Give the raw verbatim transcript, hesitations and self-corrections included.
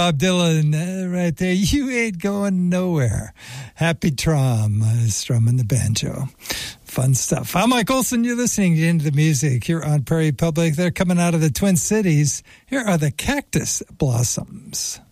Bob Dylan, uh, right there. You ain't going nowhere. Happy Trom, uh, strumming the banjo. Fun stuff. I'm Mike Olson. You're listening to Into the Music here on Prairie Public. They're coming out of the Twin Cities. Here are the Cactus Blossoms.